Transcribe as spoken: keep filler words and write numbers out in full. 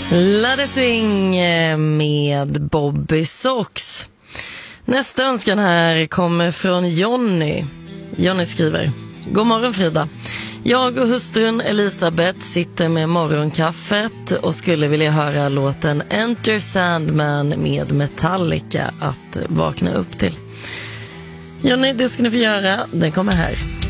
Ladde Swing med Bobby Sox. Nästa önskan här kommer från Jonny. Jonny skriver: God morgon Frida. Jag och hustrun Elisabeth sitter med morgonkaffet och skulle vilja höra låten Enter Sandman med Metallica att vakna upp till. Jonny, det ska ni få göra. Den kommer här.